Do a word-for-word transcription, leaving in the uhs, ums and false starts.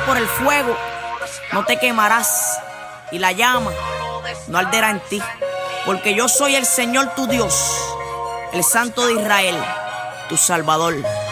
por el fuego, no te quemarás, y la llama no arderá en ti, porque yo soy el Señor tu Dios, el Santo de Israel, tu Salvador.